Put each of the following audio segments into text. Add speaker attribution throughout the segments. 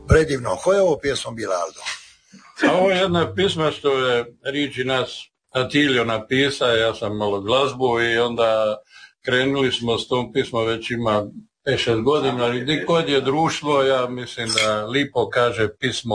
Speaker 1: Predivno. Koja je ovo pjesma bila, Aldo?
Speaker 2: Ovo je jedna pisma što je riči nas Atilio napisa, ja sam malo glazbu i onda krenuli smo s tom pismom, već ima 5-6 godina, ali gdje kod je društvo, ja mislim da lipo kaže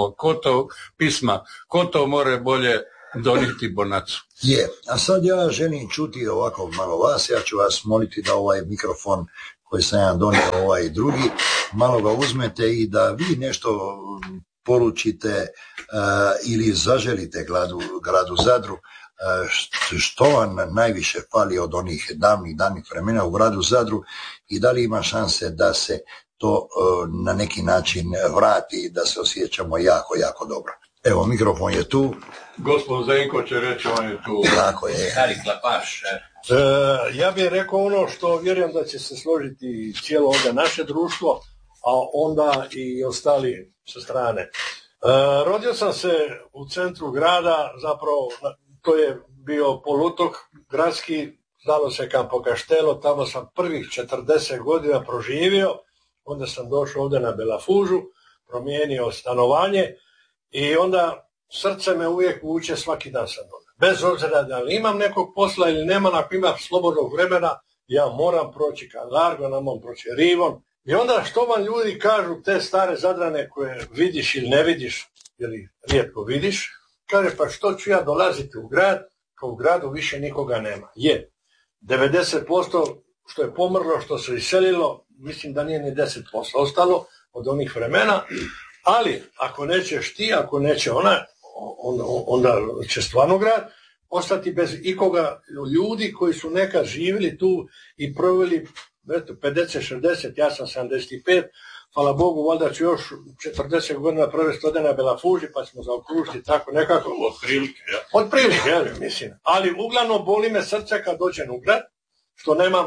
Speaker 2: pisma, ko to more bolje doniti bonacu.
Speaker 1: Je, a sad ja želim čuti ovako malo vas, ja ću vas moliti da ovaj mikrofon koji sam ja donio, ovaj drugi, malo ga uzmete i da vi nešto poručite ili zaželite gradu Zadru, što vam najviše fali od onih davnih vremena u gradu Zadru i da li ima šanse da se to na neki način vrati i da se osjećamo jako, jako dobro. Evo, mikrofon je tu.
Speaker 2: Gospod Zenko će reći, on je tu.
Speaker 1: Tako je.
Speaker 3: Stari klapaš.
Speaker 4: Ja bih rekao ono što vjerujem da će se složiti cijelo ovdje naše društvo, a onda i ostali sa strane. Rodio sam se u centru grada, zapravo to je bio polutok gradski, znalo se Campo Castello, tamo sam prvih 40 godina proživio, onda sam došao ovdje na Belafužu, promijenio stanovanje i onda srce me uvijek vuče, svaki dan sam dole. Bez obzira da li imam nekog posla ili nema, ako imam slobodnog vremena, ja moram proći Largo, moram proći Rivon. I onda što vam ljudi kažu, te stare Zadrane koje vidiš ili ne vidiš, ili rijetko vidiš, kaže pa što ću ja dolaziti u grad, kao u gradu više nikoga nema. Je, 90% što je pomrlo, što se iselilo, mislim da nije ni 10% ostalo od onih vremena, ali ako nećeš ti, ako neće ona, onda će stvarno grad ostati bez ikoga ljudi koji su nekad živjeli tu i proveli 50-60, ja sam 75, hvala Bogu, valjda ću još 40 godina provesti ovdje na Belafuži, pa ćemo zaokružiti tako nekako. Otprilike, ja mislim. Ali uglavnom boli me srce kad dođem u grad, što nemam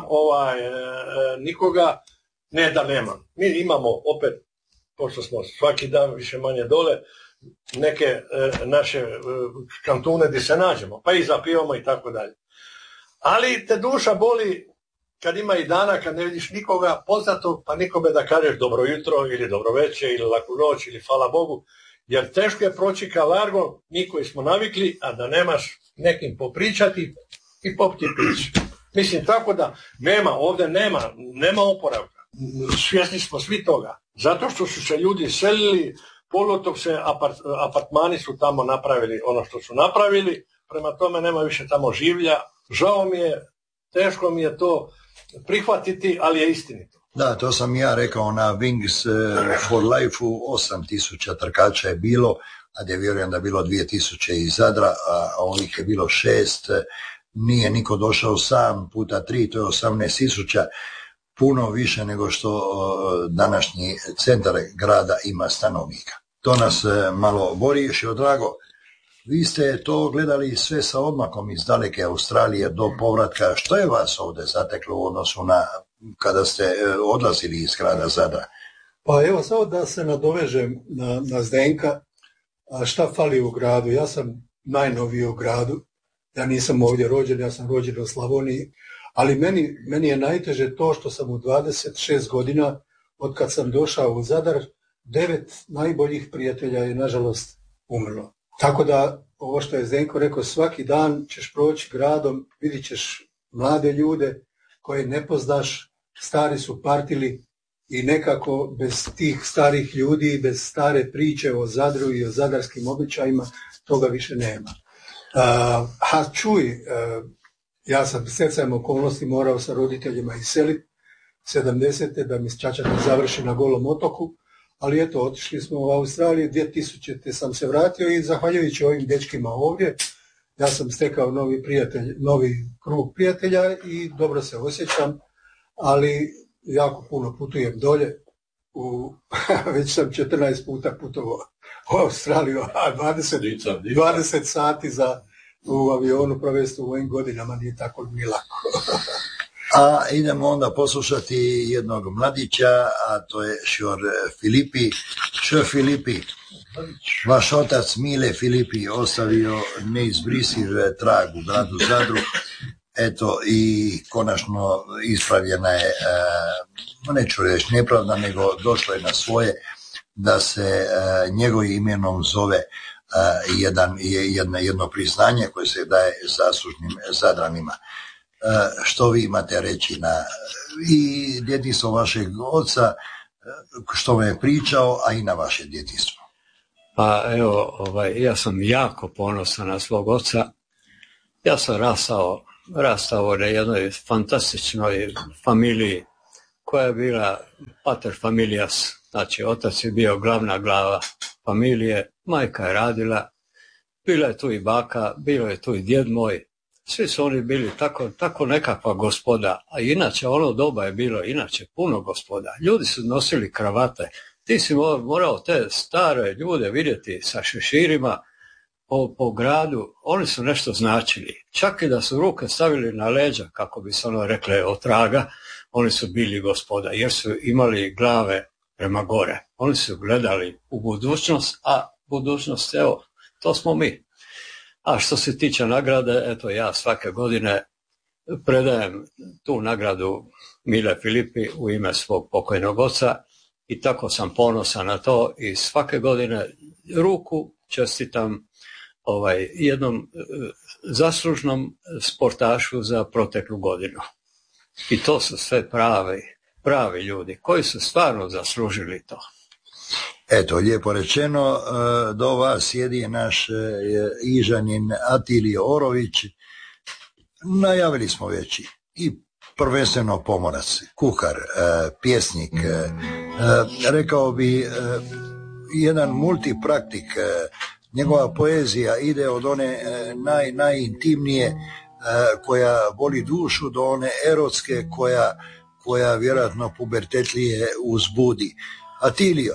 Speaker 4: nikoga, ne da nemam. Mi imamo opet, pošto smo svaki dan više manje dole, neke naše kantune gdje se nađemo, pa i zapivamo i tako dalje. Ali te duša boli kad ima i dana kad ne vidiš nikoga poznatog, pa nikome da kažeš dobro jutro ili dobro večer ili laku noć ili hvala Bogu, jer teško je proći ka Largo, mi koji smo navikli, a da nemaš nekim popričati i popiti pić. Mislim tako da ovdje nema oporavka. Svjesni smo svi toga. Zato što su se ljudi selili, poluotok se, apartmani su tamo napravili ono što su napravili, prema tome nema više tamo življa. Žao mi je, teško mi je to prihvatiti, ali je istinito.
Speaker 1: Da, to sam ja rekao na Wings for Life-u, 8000 trkača je bilo, a da vjerujem da je bilo 2000 iz Zadra, a ovih je bilo 6, nije niko došao sam, puta 3, to je 18.000, puno više nego što današnji centar grada ima stanovnika. To nas malo bori. Još je drago, vi ste to gledali sve sa odmakom iz daleke Australije do povratka. Što je vas ovdje zateklo u odnosu na kada ste odlazili iz grada Zadra?
Speaker 5: Pa evo, samo da se nadovežem na Zdenka, šta fali u gradu. Ja sam najnoviji u gradu, ja nisam ovdje rođen, ja sam rođen u Slavoniji, ali meni je najteže to što sam u 26 godina, od kad sam došao u Zadar, 9 najboljih prijatelja je nažalost umrlo. Tako da, ovo što je Zdenko rekao, svaki dan ćeš proći gradom, vidit ćeš mlade ljude koje ne poznaš, stari su partili i nekako bez tih starih ljudi, bez stare priče o Zadru i o zadarskim običajima, toga više nema. Ja sam stjecajem okolnosti morao sa roditeljima iseliti 70. da mi čača završi na Golom otoku, ali eto, otišli smo u Australiju, 2000. sam se vratio i zahvaljujući ovim dečkima ovdje, ja sam stekao novi krug prijatelja i dobro se osjećam, ali jako puno putujem dolje, već sam 14 puta putovao u Australiju, a 20 sati u avionu provesti u ovim godinama nije tako ni lako.
Speaker 1: A idemo onda poslušati jednog mladića, a to je Šior Filipi. Šior Filipi, vaš otac Mile Filipi ostavio neizbrisiv trag u gradu Zadru. Eto, i konačno ispravljena je, neću reći nepravda, nego došlo je na svoje. da se njegovim imenom zove jedno priznanje koje se daje zaslužnim Zadranima. Što vi imate reći na i djetinjstvo vašeg oca, što vam je pričao, a i na vaše djetinjstvo?
Speaker 3: Pa evo, ja sam jako ponosan na svog oca. Ja sam rastao na jednoj fantastičnoj familiji koja je bila pater familias, znači otac je bio glavna glava familije, majka je radila, bila je tu i baka, bilo je tu i djed moj, svi su oni bili tako nekakva gospoda, a inače ono doba je bilo inače puno gospoda. Ljudi su nosili kravate, ti si morao te stare ljude vidjeti sa šeširima po gradu, oni su nešto značili. Čak i da su ruke stavili na leđa, kako bi se ono rekle otraga, oni su bili gospoda, jer su imali glave prema gore. Oni su gledali u budućnost, a budućnost, evo, to smo mi. A što se tiče nagrade, eto ja svake godine predajem tu nagradu Mile Filipi u ime svog pokojnog oca i tako sam ponosan na to i svake godine ruku čestitam jednom zaslužnom sportašu za proteklu godinu. I to su sve pravi ljudi koji su stvarno zaslužili to.
Speaker 1: Eto, lijepo rečeno, do vas sjedi naš Ižanin Atilio Orović. Najavili smo već i prvenstveno pomorac, kuhar, pjesnik, rekao bi jedan multipraktik. Njegova poezija ide od one najintimnije koja boli dušu do one erotske koja vjerojatno pubertetlije uzbudi. Atilio,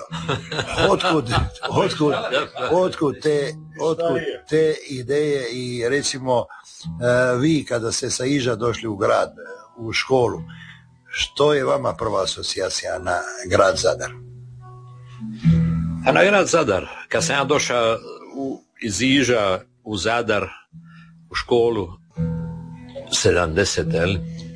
Speaker 1: otkud te ideje i recimo vi kada ste sa Iža došli u grad, u školu, što je vama prva asocijacija na grad Zadar?
Speaker 6: A na grad Zadar, kad sam ja došao iz Iža u Zadar u školu 70,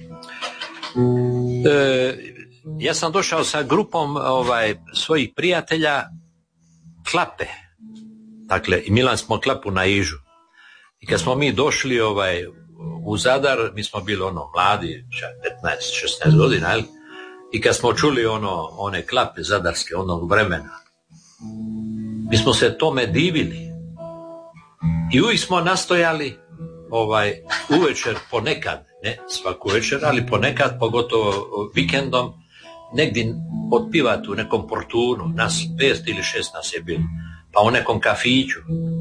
Speaker 6: ja sam došao sa grupom svojih prijatelja Klape. Dakle, imali smo Klapu na Ižu. I kad smo mi došli u Zadar, mi smo bili mladi, 15-16 godina, i kad smo čuli one Klape zadarske onog vremena, mi smo se tome divili. I uvijek smo nastojali uvečer ponekad, ne svaku večer, ali ponekad, pogotovo vikendom, negdje otpivati u nekom portunu, nas 5 ili 6 nas je bilo, pa u nekom kafiću.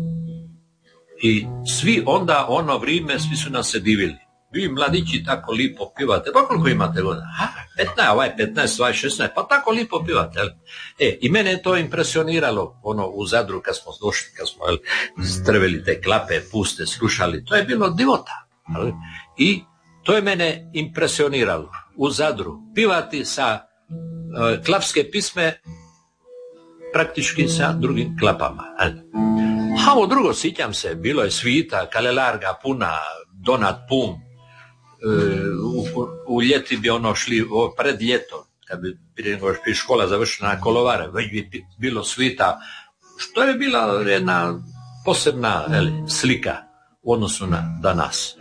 Speaker 6: I svi onda ono vrijeme, svi su nas se divili. Vi mladići tako lipo pivate, pa koliko imate godina? 15, 16, pa tako lipo pivate. I mene je to impresioniralo, u Zadru kad smo došli, kad smo strveli te Klape, puste, slušali, to je bilo divota. I to je mene impresioniralo u Zadru, pivati sa klapske pisme praktički sa drugim klapama. A ovo drugo, sjećam se, bilo je svita, kalelarga puna, donat pun, u ljeti bi šli, pred ljeto, kad bi škola završena na Kolovare, već bi bilo svita, što je bila jedna posebna slika u odnosu na danas.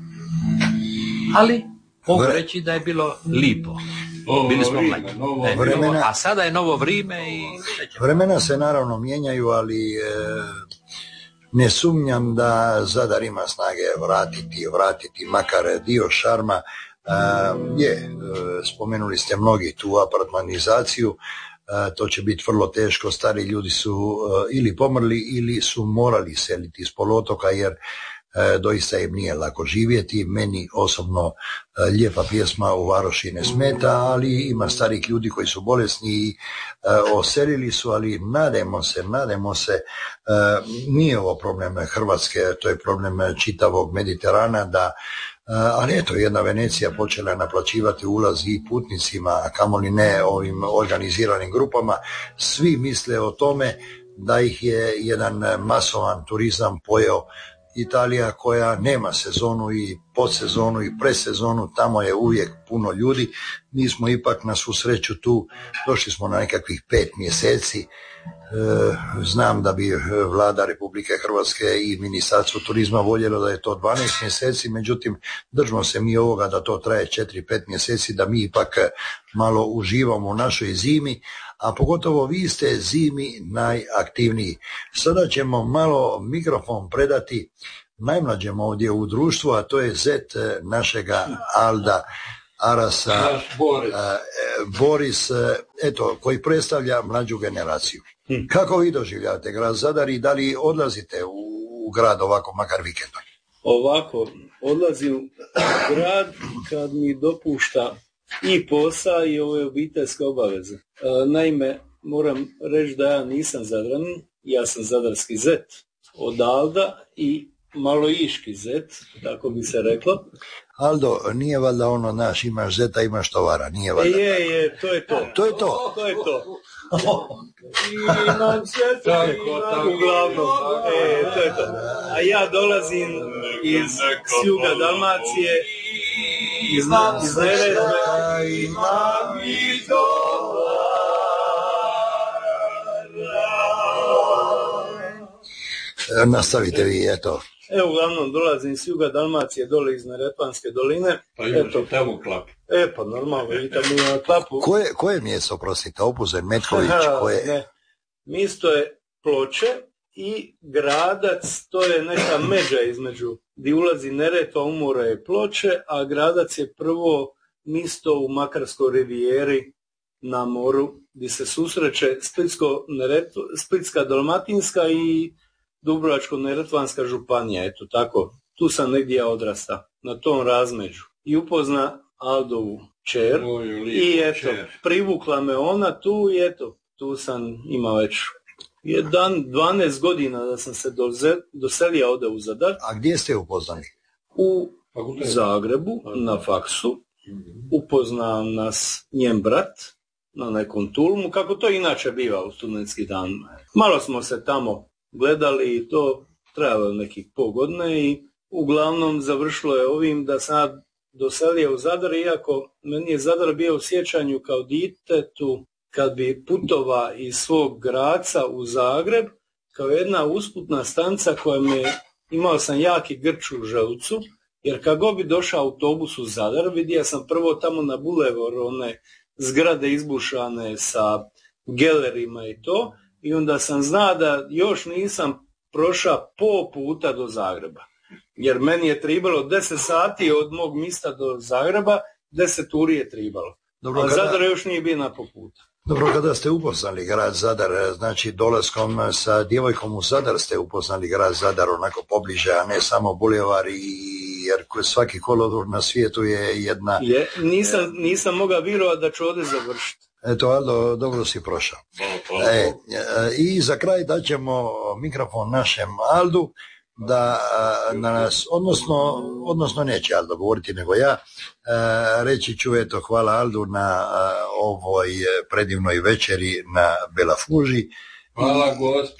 Speaker 6: Ali mogu reći da je bilo lipo. Bili smo mlađi. A sada je novo vrijeme i...
Speaker 1: Vremena se naravno mijenjaju, ali ne sumnjam da Zadar ima snage vratiti makar dio šarma. Spomenuli ste mnogi tu apartmanizaciju, to će biti vrlo teško, stari ljudi su ili pomrli ili su morali seliti iz poluotoka jer doista im nije lako živjeti. Meni osobno lijepa pjesma u Varoši ne smeta, ali ima starih ljudi koji su bolesni i oselili su, ali nadajmo se, nije ovo problem Hrvatske, to je problem čitavog Mediterana, ali eto, jedna Venecija počela naplaćivati ulaz i putnicima, a kamoli ne ovim organiziranim grupama. Svi misle o tome da ih je jedan masovan turizam pojeo Italija koja nema sezonu i podsezonu i predsezonu, tamo je uvijek puno ljudi. Mi smo ipak na svu sreću tu, došli smo na nekakvih 5 mjeseci. Znam da bi Vlada Republike Hrvatske i Ministarstvo turizma voljelo da je to 12 mjeseci, međutim držimo se mi ovoga da to traje 4-5 mjeseci, da mi ipak malo uživamo u našoj zimi, a pogotovo vi ste zimi najaktivniji. Sada ćemo malo mikrofon predati najmlađem ovdje u društvu, a to je zet našega Alda Arasa, Boris, eto, koji predstavlja mlađu generaciju. Kako vi doživljavate grad Zadar i da li odlazite u grad ovako, makar vikendom?
Speaker 7: Ovako, odlazim u grad kad mi dopušta i posao i ove obiteljske obaveze. Naime, moram reći da ja nisam Zadranin, ja sam zadarski zet od Alda i malo iški zet, tako bi se reklo.
Speaker 1: Aldo, nije valjda ono naš, imaš zeta, imaš tovara, nije valjda?
Speaker 7: Je, to je to.
Speaker 1: To je to?
Speaker 7: To je to. Imam zeta, uglavnom, to je to. A ja dolazim iz juga Dalmacije, iz Neretve. Imam i
Speaker 1: Nastavite vi, eto.
Speaker 7: Evo, uglavnom dolazim iz juga Dalmacije, dole iz Neretvanske doline.
Speaker 2: Pa imaš i tamo klap.
Speaker 7: Pa normalno, i tamo ima klapu.
Speaker 1: Koje mjesto, prosite, Opuzen, Metković, koje?
Speaker 7: Ne. Mjesto je Ploče i Gradac, to je neka međa između, gdje ulazi Neretva, u more je Ploče, a Gradac je prvo mjesto u Makarskoj rivijeri na moru, gdje se susreće Splitska Dalmatinska i Dubrovačko-neretvanska županija, eto tako. Tu sam negdje ja odrasta, na tom razmeđu. I upozna Aldovu čer i eto, privukla me ona tu i eto, tu sam imao već 12 godina da sam se doselio ovdje u Zadar.
Speaker 1: A gdje ste upoznali?
Speaker 7: U Zagrebu, na faksu. Upoznao nas njen brat na nekom tulmu, kako to inače biva u studentski dan. Malo smo se tamo gledali i to trajalo nekih pol godine i uglavnom završilo je ovim da sam doselio u Zadar, iako meni je Zadar bio u sjećanju kao ditetu kad bi putova iz svog Graca u Zagreb kao jedna usputna stanca koja imao sam jaki grč u želucu, jer kad god bi došao autobus u Zadar, vidio sam prvo tamo na bulevaru one zgrade izbušane sa gelerima i to, i onda sam znao da još nisam prošao pol puta do Zagreba. Jer meni je tribalo 10 sati od mog mista do Zagreba, 10 uri je tribalo. A Zadar još nije bio na pol puta.
Speaker 1: Dobro, kada ste upoznali grad Zadar, znači dolaskom sa djevojkom u Zadar ste upoznali grad Zadar onako pobliže, a ne samo bulevar, jer svaki kolodvor na svijetu je jedna...
Speaker 7: Nisam mogao vjerovati da ću ovdje završiti.
Speaker 1: Eto, Aldo, dobro si prošao. I za kraj daćemo mikrofon našem Aldu, da na nas, odnosno neće Aldo govoriti nego ja, reći ću, eto, hvala Aldu na ovoj predivnoj večeri na Belafuži.
Speaker 2: Hvala gospi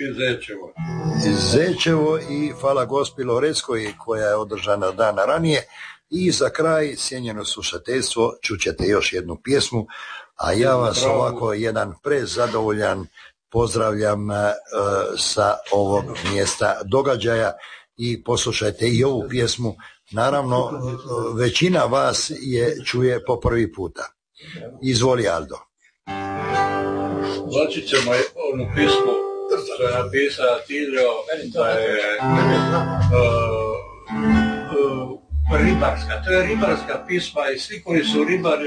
Speaker 1: Zečevo i hvala gospi Loreckoj koja je održana dana ranije. I za kraj, cijenjeno slušateljstvo, čućete još jednu pjesmu, a ja vas ovako jedan prezadovoljan pozdravljam sa ovog mjesta događaja i poslušajte i ovu pjesmu. Naravno, većina vas je čuje po prvi puta. Izvoli, Aldo.
Speaker 2: Znači ćemo onu pismu što je napisao Tilio, da je ribarska. To je ribarska pisma i svi koji su ribari,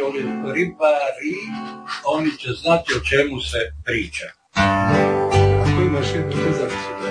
Speaker 2: oni će znati o čemu se priča.
Speaker 5: Ako imaš jednu